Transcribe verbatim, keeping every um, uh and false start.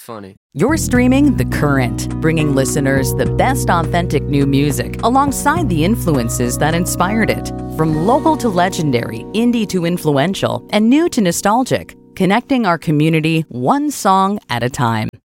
funny. You're streaming The Current, bringing listeners the best authentic new music alongside the influences that inspired it. From local to legendary, indie to influential, and new to nostalgic, connecting our community one song at a time.